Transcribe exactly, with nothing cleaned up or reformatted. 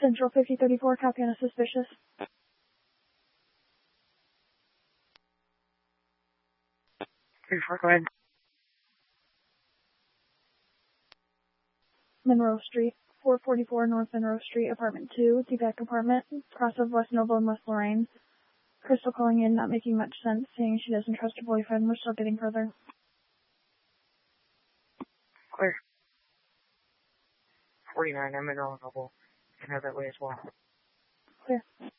Central fifty thirty-four, copy on a suspicious. thirty-four, go ahead. Monroe Street, four forty-four North Monroe Street, apartment two, Deepak apartment, cross of West Noble and West Lorraine. Crystal calling in, not making much sense, saying she doesn't trust her boyfriend. We're still getting further. Clear. forty-nine, I'm in Noble. You can have that way as well. Clear.